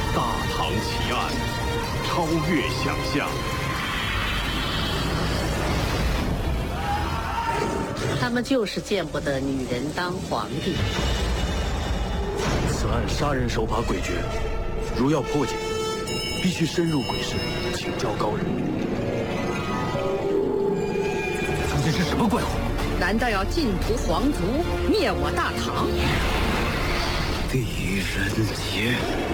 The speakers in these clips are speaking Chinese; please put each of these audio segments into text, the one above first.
大唐奇案，超越想象。 他们就是见不得女人当皇帝。 此案杀人手法诡谲，如要破解，必须深入鬼市，请教高人。 究竟是什么怪物？ 难道要尽屠皇族，灭我大唐？ 狄仁杰。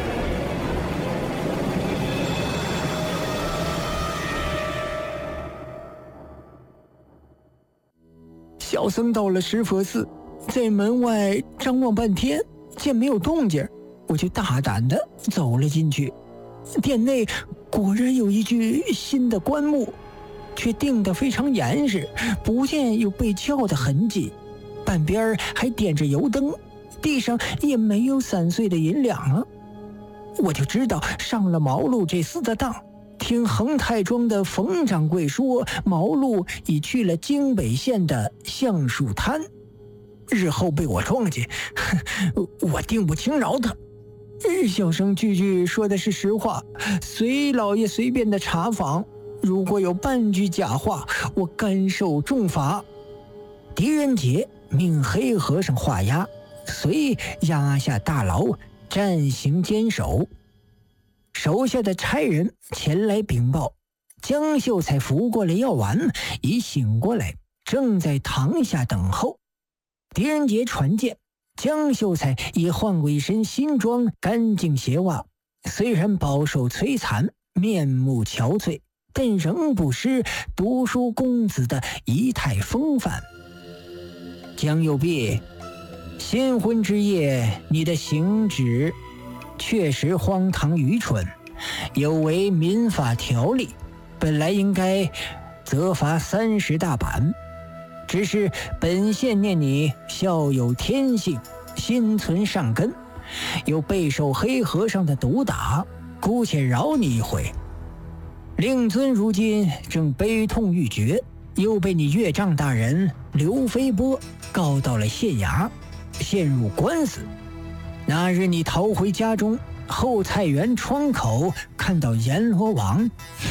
小僧到了石佛寺，在门外张望半天，见没有动静，我就大胆地走了进去。殿内果然有一具新的棺木，却钉得非常严实，不见有被撬的痕迹，半边还点着油灯，地上也没有散碎的银两啊。我就知道上了毛路这厮的当。听恒泰庄的冯掌柜说，毛路已去了京北县的橡树滩，日后被我撞见，我定不轻饶他。小生句句说的是实话，随老爷随便的查访，如果有半句假话，我甘受重罚。狄仁杰命黑和尚画押，遂押下大牢，暂行监守。手下的差人前来禀报，江秀才服过了药丸，已醒过来，正在堂下等候。狄仁杰传见，江秀才已换过一身新装，干净鞋袜，虽然饱受摧残，面目憔悴，但仍不失读书公子的仪态风范。江右弼，新婚之夜，你的行止确实荒唐愚蠢，有违民法条例，本来应该责罚30大板。只是本县念你孝有天性，心存善根，又备受黑和尚的毒打，姑且饶你一回。令尊如今正悲痛欲绝，又被你岳丈大人刘飞波告到了县衙，陷入官司。那日你逃回家中，后菜园窗口看到阎罗王，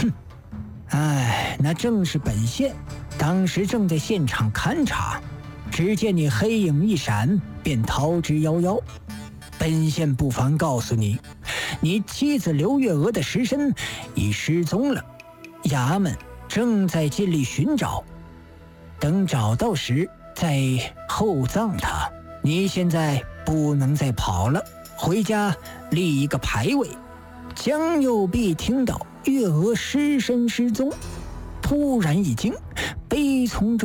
那正是本县，当时正在现场勘察，只见你黑影一闪，便逃之夭夭。本县不妨告诉你，你妻子刘月娥的尸身已失踪了，衙门正在尽力寻找，等找到时再厚葬她。你现在不能再跑了，回家立一个牌位。江右弼听到月娥尸身失踪，突然一惊，悲从中